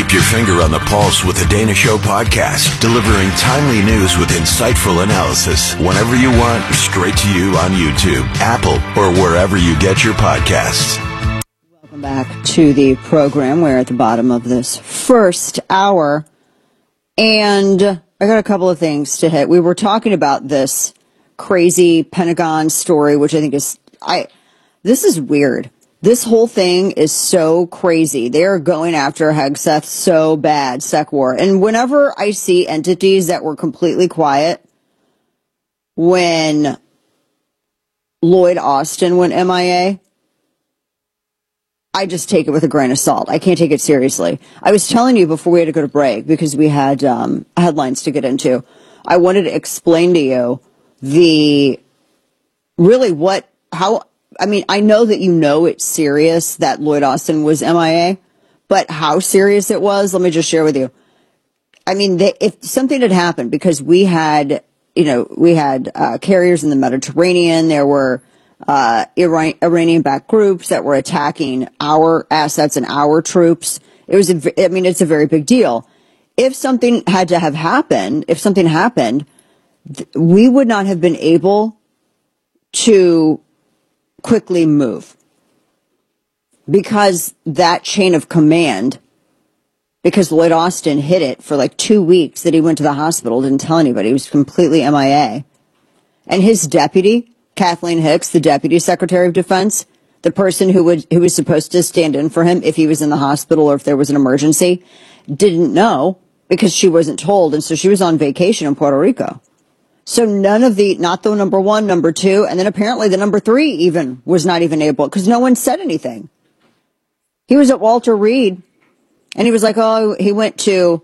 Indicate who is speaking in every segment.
Speaker 1: Keep your finger on the pulse with the Dana Show podcast, delivering timely news with insightful analysis whenever you want, straight to you on YouTube, Apple, or wherever you get your podcasts.
Speaker 2: Welcome back to the program. We're at the bottom of this first hour, and I got a couple of things to hit. We were talking about this crazy Pentagon story, which I think is, this is weird. This whole thing is so crazy. They're going after Hegseth so bad, SecWar. And whenever I see entities that were completely quiet when Lloyd Austin went MIA, I just take it with a grain of salt. I can't take it seriously. I was telling you before we had to go to break, because we had headlines to get into, I wanted to explain to you I know that you know it's serious that Lloyd Austin was MIA, but how serious it was, let me just share with you. I mean, if something had happened, because we had carriers in the Mediterranean, there were Iranian-backed groups that were attacking our assets and our troops. It's a very big deal. If something had to have happened, we would not have been able to quickly move, because that chain of command, because Lloyd Austin hid it for like 2 weeks that he went to the hospital, didn't tell anybody, he was completely MIA. And his deputy, Kathleen Hicks, the Deputy Secretary of Defense, the person who was supposed to stand in for him if he was in the hospital or if there was an emergency, didn't know because she wasn't told. And so she was on vacation in Puerto Rico. So not the number one, number two, and then apparently the number three even was not even able, because no one said anything. He was at Walter Reed, and he was like, he went to,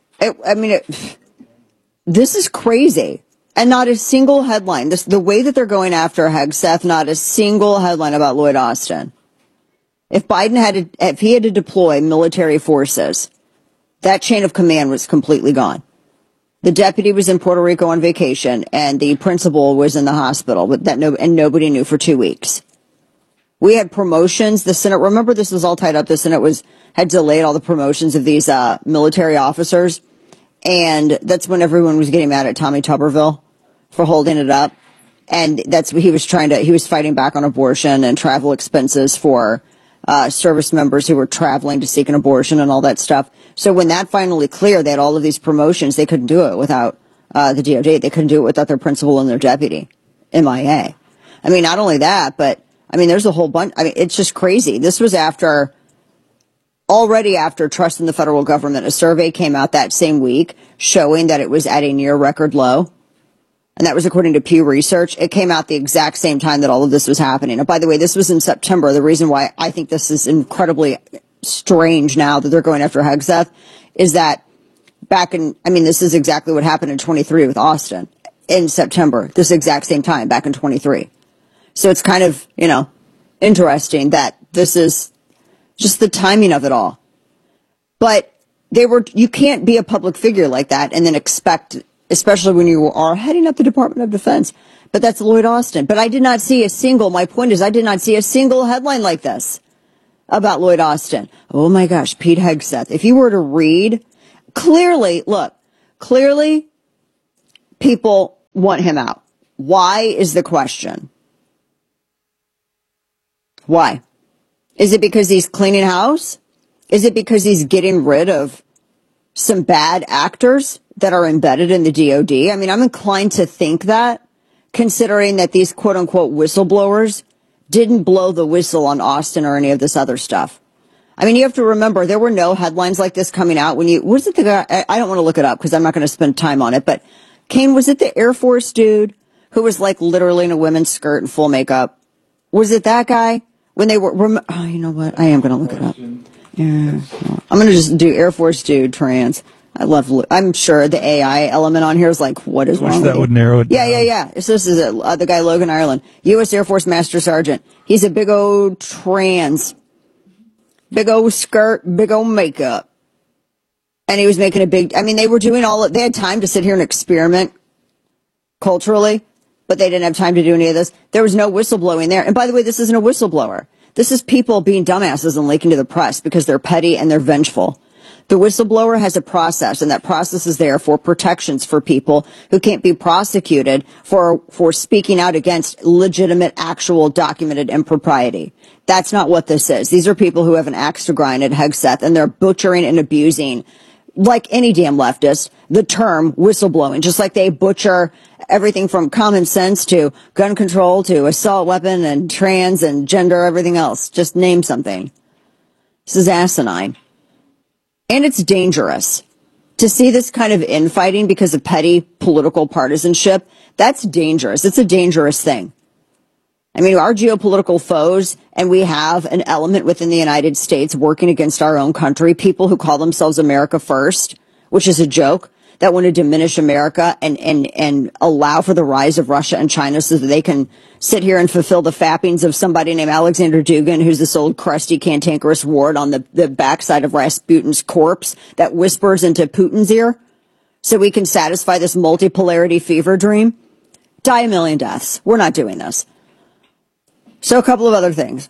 Speaker 2: this is crazy. And not a single headline. The way that they're going after Hegseth, not a single headline about Lloyd Austin. If he had to deploy military forces, that chain of command was completely gone. The deputy was in Puerto Rico on vacation, and the principal was in the hospital, and nobody knew for 2 weeks. We had promotions. The Senate, remember, this was all tied up. The Senate had delayed all the promotions of these military officers, and that's when everyone was getting mad at Tommy Tuberville for holding it up. And that's what he was fighting back on abortion and travel expenses for service members who were traveling to seek an abortion and all that stuff. So when that finally cleared, they had all of these promotions. They couldn't do it without the DOJ. They couldn't do it without their principal and their deputy, MIA. I mean, not only that, but I mean, there's a whole bunch. I mean, it's just crazy. This was already after trust in the federal government. A survey came out that same week showing that it was at a near record low. And that was according to Pew Research. It came out the exact same time that all of this was happening. And by the way, this was in September. The reason why I think this is incredibly strange now that they're going after Hegseth is that this is exactly what happened in 23 with Austin in September, this exact same time back in 23. So it's kind of, interesting that this is just the timing of it all. But you can't be a public figure like that and then expect, especially when you are heading up the Department of Defense. But that's Lloyd Austin. But my point is I did not see a single headline like this about Lloyd Austin. Oh my gosh, Pete Hegseth. If you were to read, clearly people want him out. Why is the question? Why? Is it because he's cleaning house? Is it because he's getting rid of some bad actors that are embedded in the DOD? I mean, I'm inclined to think that, considering that these quote-unquote whistleblowers didn't blow the whistle on Austin or any of this other stuff. I mean, you have to remember, there were no headlines like this coming out was it the guy, I don't want to look it up because I'm not going to spend time on it, but Kane, was it the Air Force dude who was like literally in a women's skirt and full makeup? Was it that guy? When they were, you know what? I am going to look it up. Yeah. I'm going to just do Air Force dude trans. I'm sure the AI element on here is like, what is wrong with
Speaker 3: that
Speaker 2: you?
Speaker 3: Would narrow it down.
Speaker 2: Yeah. So this is the guy, Logan Ireland, U.S. Air Force Master Sergeant. He's a big old trans, big old skirt, big old makeup. And he was making they were doing they had time to sit here and experiment culturally, but they didn't have time to do any of this. There was no whistleblowing there. And by the way, this isn't a whistleblower. This is people being dumbasses and leaking to the press because they're petty and they're vengeful. The whistleblower has a process, and that process is there for protections for people who can't be prosecuted for speaking out against legitimate, actual, documented impropriety. That's not what this is. These are people who have an axe to grind at Hegseth, and they're butchering and abusing, like any damn leftist, the term whistleblowing, just like they butcher everything from common sense to gun control to assault weapon and trans and gender, everything else. Just name something. This is asinine. And it's dangerous to see this kind of infighting because of petty political partisanship. That's dangerous. It's a dangerous thing. I mean, our geopolitical foes, and we have an element within the United States working against our own country, people who call themselves America First, which is a joke, that want to diminish America and allow for the rise of Russia and China so that they can sit here and fulfill the fappings of somebody named Alexander Dugin, who's this old crusty cantankerous wart on the backside of Rasputin's corpse that whispers into Putin's ear so we can satisfy this multipolarity fever dream. Die a million deaths. We're not doing this. So a couple of other things.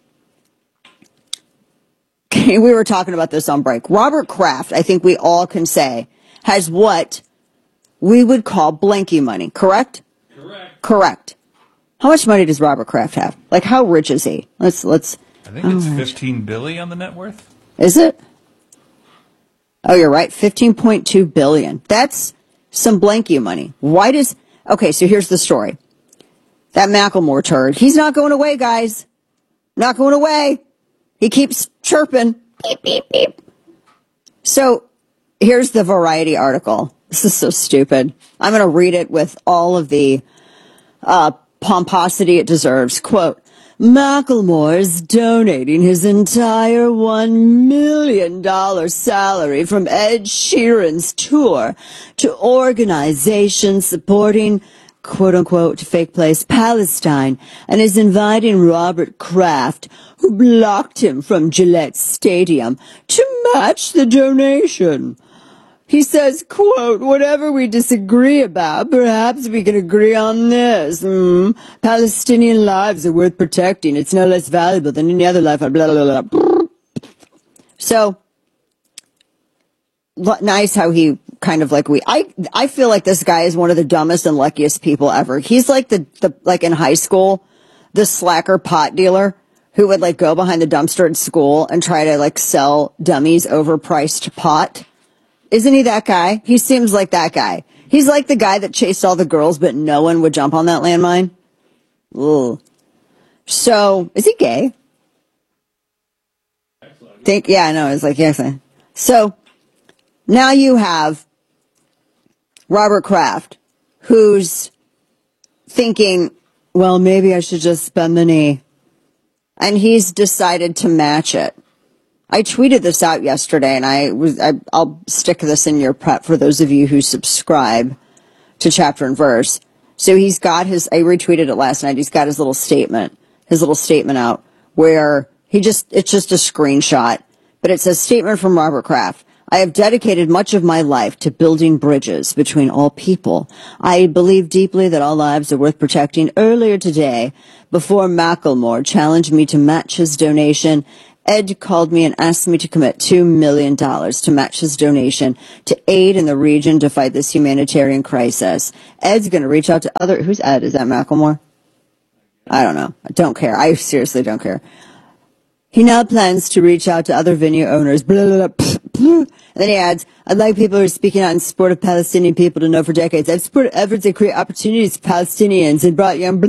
Speaker 2: Okay, we were talking about this on break. Robert Kraft, I think we all can say, has what we would call blanky money, correct? Correct. How much money does Robert Kraft have? Like, how rich is he? Let's.
Speaker 3: I think it's $15 billion on the net worth.
Speaker 2: Is it? Oh, you're right. $15.2 billion. That's some blanky money. Why does? Okay, so here's the story. That Macklemore turd, he's not going away, guys. Not going away. He keeps chirping. Beep, beep, beep. So here's the Variety article. This is so stupid. I'm going to read it with all of the pomposity it deserves. Quote, Macklemore is donating his entire $1 million salary from Ed Sheeran's tour to organizations supporting quote-unquote fake place Palestine, and is inviting Robert Kraft, who blocked him from Gillette Stadium, to match the donation. He says, quote, whatever we disagree about, perhaps we can agree on this. Palestinian lives are worth protecting. It's no less valuable than any other life. Blah, blah, blah. So, nice how he kind of like I feel like this guy is one of the dumbest and luckiest people ever. He's like the like in high school, the slacker pot dealer who would like go behind the dumpster at school and try to like sell dummies overpriced pot. Isn't he that guy? He seems like that guy. He's like the guy that chased all the girls, but no one would jump on that landmine. Ugh. So, is he gay? Yeah, I know. It's like, yes. So, now you have Robert Kraft, who's thinking, well, maybe I should just spend the knee. And he's decided to match it. I tweeted this out yesterday, and I'll stick this in your prep for those of you who subscribe to Chapter and Verse. So he's got I retweeted it last night. He's got his little statement out where it's just a screenshot, but it says, statement from Robert Kraft. I have dedicated much of my life to building bridges between all people. I believe deeply that all lives are worth protecting. Earlier today, before Macklemore challenged me to match his donation, Ed called me and asked me to commit $2 million to match his donation to aid in the region to fight this humanitarian crisis. Ed's going to reach out to who's Ed? Is that Macklemore? I don't know. I don't care. I seriously don't care. He now plans to reach out to other venue owners. Blah, blah, blah, blah. And then he adds, I'd like people who are speaking out in support of Palestinian people to know for decades, I've supported efforts that create opportunities for Palestinians and brought young...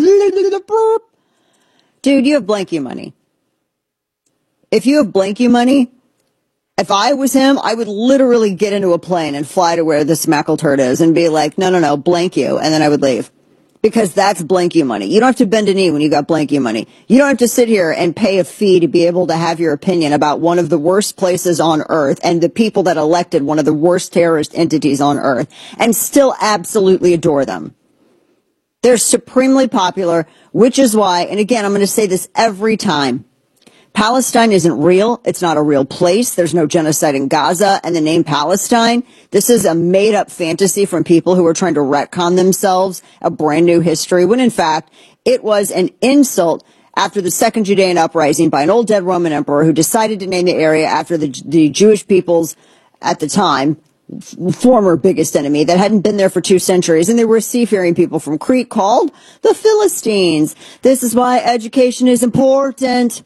Speaker 2: Dude, you have blank money. If you have blank money, if I was him, I would literally get into a plane and fly to where this Mackleturd is and be like, no, blank you, and then I would leave. Because that's blank you money. You don't have to bend a knee when you got blank you money. You don't have to sit here and pay a fee to be able to have your opinion about one of the worst places on earth and the people that elected one of the worst terrorist entities on earth and still absolutely adore them. They're supremely popular, which is why, and again, I'm going to say this every time, Palestine isn't real. It's not a real place. There's no genocide in Gaza. And the name Palestine, this is a made-up fantasy from people who are trying to retcon themselves a brand new history, when in fact, it was an insult after the Second Judean Uprising by an old dead Roman emperor who decided to name the area after the Jewish people's at the time, former biggest enemy that hadn't been there for 2 centuries, and they were seafaring people from Crete called the Philistines. This is why education is important.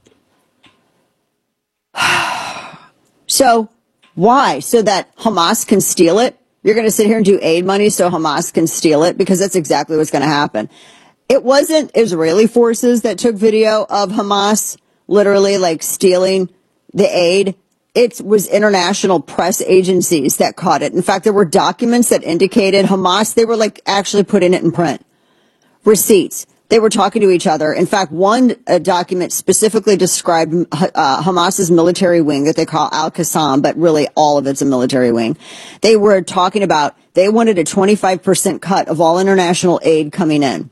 Speaker 2: So why? So that Hamas can steal it? You're going to sit here and do aid money so Hamas can steal it? Because that's exactly what's going to happen. It wasn't Israeli forces that took video of Hamas literally like stealing the aid. It was international press agencies that caught it. In fact, there were documents that indicated Hamas, they were like actually putting it in print. Receipts. They were talking to each other. In fact, one document specifically described Hamas's military wing that they call Al-Qassam, but really all of it's a military wing. They were talking about, they wanted a 25% cut of all international aid coming in.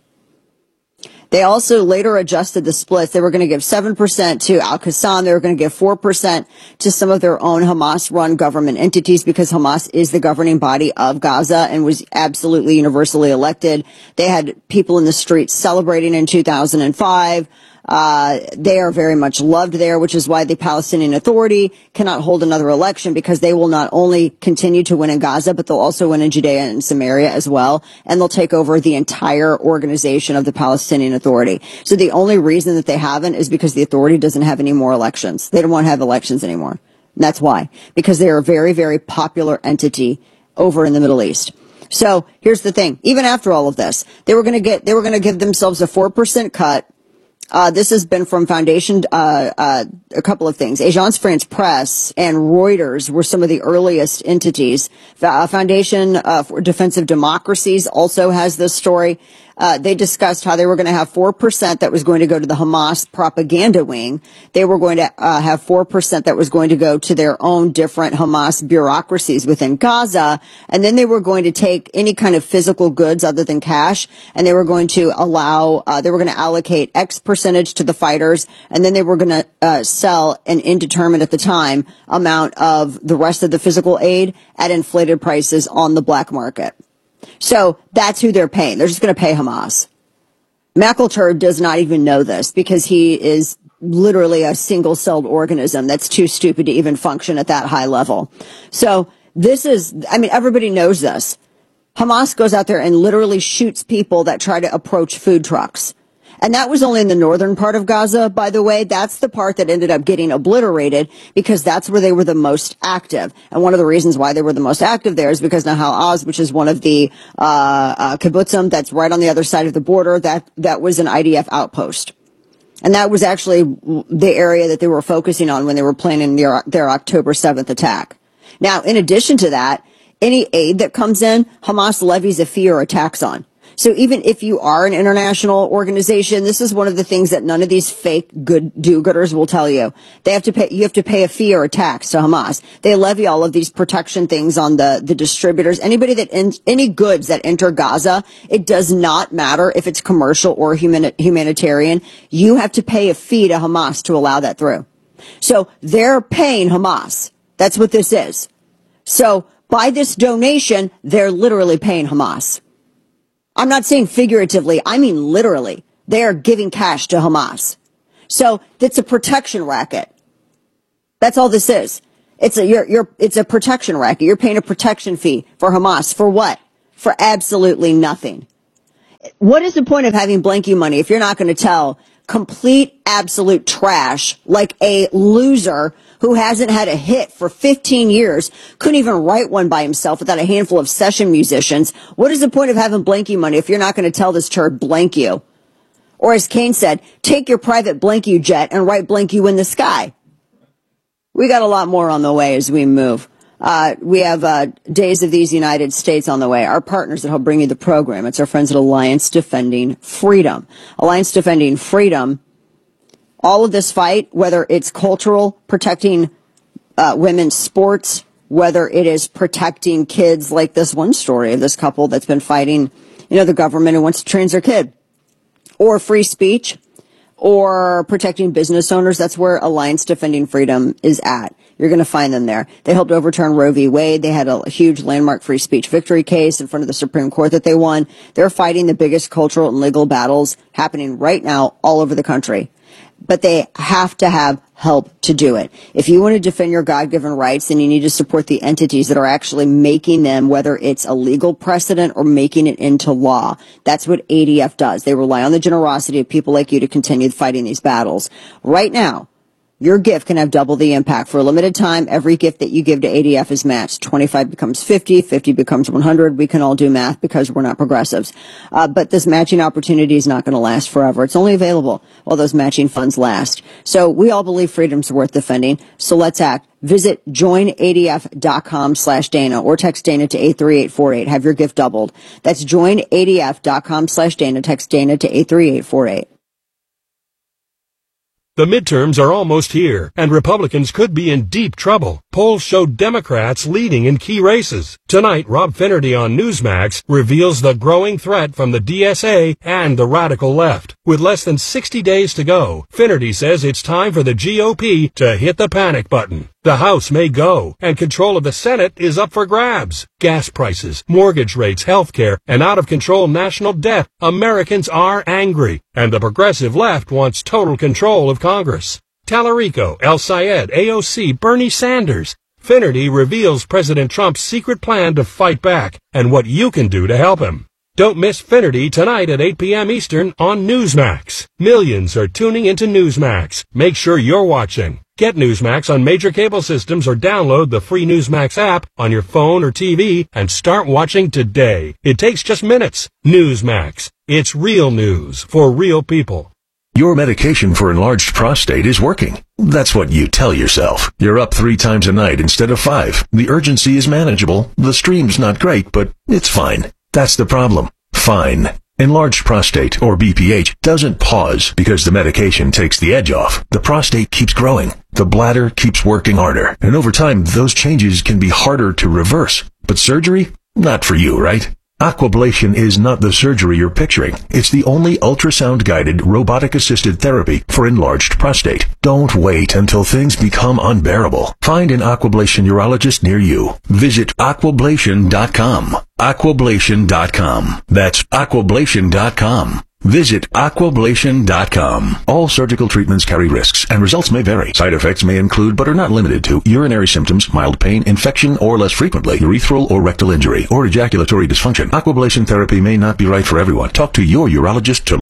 Speaker 2: They also later adjusted the splits. They were going to give 7% to Al-Qassam. They were going to give 4% to some of their own Hamas-run government entities because Hamas is the governing body of Gaza and was absolutely universally elected. They had people in the streets celebrating in 2005. They are very much loved there, which is why the Palestinian Authority cannot hold another election, because they will not only continue to win in Gaza, but they'll also win in Judea and Samaria as well. And they'll take over the entire organization of the Palestinian Authority. So the only reason that they haven't is because the authority doesn't have any more elections. They don't want to have elections anymore. And that's why, because they are a very, very popular entity over in the Middle East. So here's the thing. Even after all of this, they were going to give themselves a 4% cut. This has been from Foundation, a couple of things. Agence France Presse and Reuters were some of the earliest entities. Foundation for Defensive Democracies also has this story. They discussed how they were going to have 4% that was going to go to the Hamas propaganda wing. They were going to have 4% that was going to go to their own different Hamas bureaucracies within Gaza. And then they were going to take any kind of physical goods other than cash, and they were going to allocate X percentage to the fighters, and then they were going to sell an indeterminate at the time amount of the rest of the physical aid at inflated prices on the black market. So that's who they're paying. They're just going to pay Hamas. McIlturd does not even know this because he is literally a single-celled organism that's too stupid to even function at that high level. So this is, everybody knows this. Hamas goes out there and literally shoots people that try to approach food trucks. And that was only in the northern part of Gaza, by the way. That's the part that ended up getting obliterated because that's where they were the most active. And one of the reasons why they were the most active there is because Nahal Oz, which is one of the kibbutzim that's right on the other side of the border, that was an IDF outpost. And that was actually the area that they were focusing on when they were planning their October 7th attack. Now, in addition to that, any aid that comes in, Hamas levies a fee or a tax on. So even if you are an international organization, this is one of the things that none of these fake good do-gooders will tell you. You have to pay a fee or a tax to Hamas. They levy all of these protection things on the distributors. Any goods that enter Gaza, it does not matter if it's commercial or humanitarian. You have to pay a fee to Hamas to allow that through. So they're paying Hamas. That's what this is. So by this donation, they're literally paying Hamas. I'm not saying figuratively, I mean literally. They are giving cash to Hamas. So it's a protection racket. That's all this is. It's a protection racket. You're paying a protection fee for Hamas. For what? For absolutely nothing. What is the point of having blankie money if you're not going to tell complete, absolute trash like a loser who hasn't had a hit for 15 years, couldn't even write one by himself without a handful of session musicians? What is the point of having blankie money if you're not going to tell this turd blank you? Or as Kane said, take your private blank you jet and write blank you in the sky. We got a lot more on the way as we move. We have Days of These United States on the way. Our partners that help bring you the program. It's our friends at Alliance Defending Freedom. Alliance Defending Freedom. All of this fight, whether it's cultural, protecting women's sports, whether it is protecting kids, like this one story of this couple that's been fighting, the government who wants to trans their kid, or free speech, or protecting business owners. That's where Alliance Defending Freedom is at. You're going to find them there. They helped overturn Roe v. Wade. They had a huge landmark free speech victory case in front of the Supreme Court that they won. They're fighting the biggest cultural and legal battles happening right now all over the country. but they have to have help to do it. If you want to defend your God-given rights, then you need to support the entities that are actually making them, whether it's a legal precedent or making it into law. That's what ADF does. They rely on the generosity of people like you to continue fighting these battles. Right now, your gift can have double the impact. For a limited time, every gift that you give to ADF is matched. 25 becomes 50, 50 becomes 100. We can all do math because we're not progressives. But this matching opportunity is not going to last forever. It's only available while those matching funds last. So we all believe freedom's worth defending. So let's act. Visit joinadf.com/Dana or text Dana to 83848. Have your gift doubled. That's joinadf.com/Dana. Text Dana to 83848.
Speaker 4: The midterms are almost here, and Republicans could be in deep trouble. Polls show Democrats leading in key races. Tonight, Rob Finnerty on Newsmax reveals the growing threat from the DSA and the radical left. With less than 60 days to go, Finnerty says it's time for the GOP to hit the panic button. The House may go, and control of the Senate is up for grabs. Gas prices, mortgage rates, healthcare, and out-of-control national debt. Americans are angry, and the progressive left wants total control of Congress. Tallarico, El Sayed, AOC, Bernie Sanders. Finnerty reveals President Trump's secret plan to fight back, and what you can do to help him. Don't miss Finnerty tonight at 8 p.m. Eastern on Newsmax. Millions are tuning into Newsmax. Make sure you're watching. Get Newsmax on major cable systems or download the free Newsmax app on your phone or TV and start watching today. It takes just minutes. Newsmax. It's real news for real people.
Speaker 1: Your medication for enlarged prostate is working. That's what you tell yourself. You're up 3 times a night instead of 5. The urgency is manageable. The stream's not great, but it's fine. That's the problem. Fine. Enlarged prostate, or BPH, doesn't pause because the medication takes the edge off. The prostate keeps growing. The bladder keeps working harder. And over time, those changes can be harder to reverse. But surgery? Not for you, right? Aquablation is not the surgery you're picturing. It's the only ultrasound-guided, robotic-assisted therapy for enlarged prostate. Don't wait until things become unbearable. Find an Aquablation urologist near you. Visit aquablation.com. Aquablation.com. That's aquablation.com. Visit aquablation.com. All surgical treatments carry risks, and results may vary. Side effects may include, but are not limited to, urinary symptoms, mild pain, infection, or less frequently, urethral or rectal injury, or ejaculatory dysfunction. Aquablation therapy may not be right for everyone. Talk to your urologist to...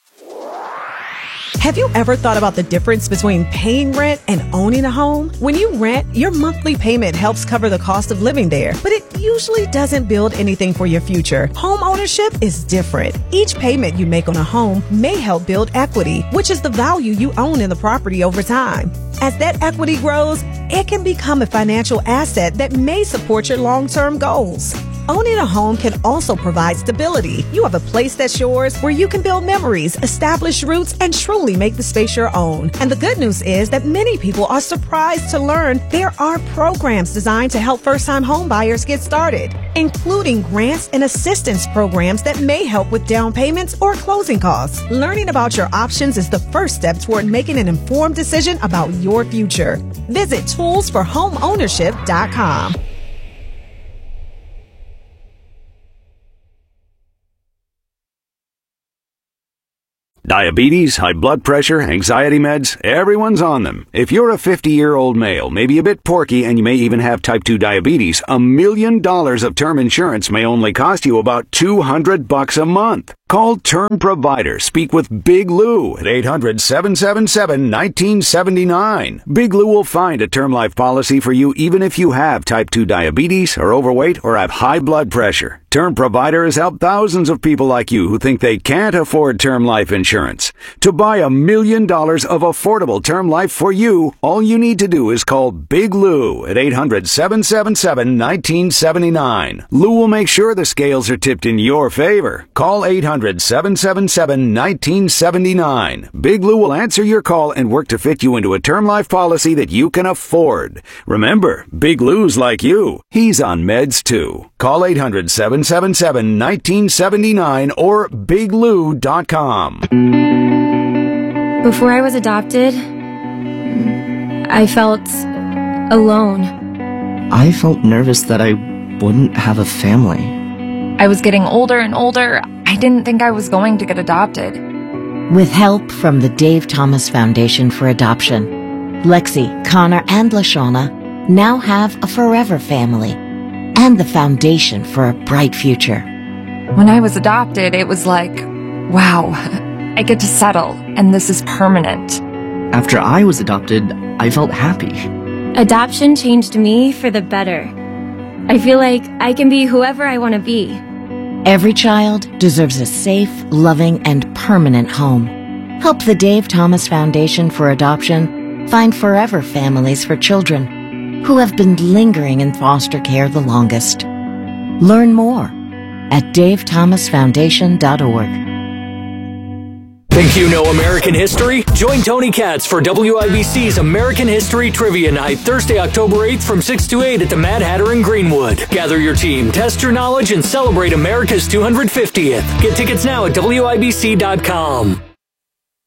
Speaker 5: Have you ever thought about the difference between paying rent and owning a home? When you rent, your monthly payment helps cover the cost of living there, but it usually doesn't build anything for your future. Home ownership is different. Each payment you make on a home may help build equity, which is the value you own in the property over time. As that equity grows, it can become a financial asset that may support your long-term goals. Owning a home can also provide stability. You have a place that's yours where you can build memories, establish roots, and truly make the space your own. And the good news is that many people are surprised to learn there are programs designed to help first-time home buyers get started, including grants and assistance programs that may help with down payments or closing costs. Learning about your options is the first step toward making an informed decision about your future. Visit toolsforhomeownership.com.
Speaker 6: Diabetes, high blood pressure, anxiety meds, everyone's on them. If you're a 50-year-old male, maybe a bit porky, and you may even have type 2 diabetes, $1 million of term insurance may only cost you about $200 a month. Call Term Provider. Speak with Big Lou at 800-777-1979. Big Lou will find a term life policy for you even if you have type 2 diabetes, are overweight, or have high blood pressure. Term Provider has helped thousands of people like you who think they can't afford term life insurance. To buy $1 million of affordable term life for you, all you need to do is call Big Lou at 800-777-1979. Lou will make sure the scales are tipped in your favor. Call 800-777-1979. Big Lou will answer your call and work to fit you into a term life policy that you can afford. Remember, Big Lou's like you. He's on meds too. Call 800-777-1979 or biglou.com.
Speaker 7: Before I was adopted, I felt alone.
Speaker 8: I felt nervous that I wouldn't have a family.
Speaker 7: I was getting older and older. I didn't think I was going to get adopted.
Speaker 9: With help from the Dave Thomas Foundation for Adoption, Lexi, Connor, and LaShawna now have a forever family and the foundation for a bright future.
Speaker 10: When I was adopted, it was like, wow, I get to settle, and this is permanent.
Speaker 8: After I was adopted, I felt happy.
Speaker 7: Adoption changed me for the better. I feel like I can be whoever I want to be.
Speaker 9: Every child deserves a safe, loving, and permanent home. Help the Dave Thomas Foundation for Adoption find forever families for children who have been lingering in foster care the longest. Learn more at davethomasfoundation.org.
Speaker 11: Think you know American history? Join Tony Katz for WIBC's American History Trivia Night, Thursday, October 8th from 6 to 8 at the Mad Hatter in Greenwood. Gather your team, test your knowledge, and celebrate America's 250th. Get tickets now at WIBC.com.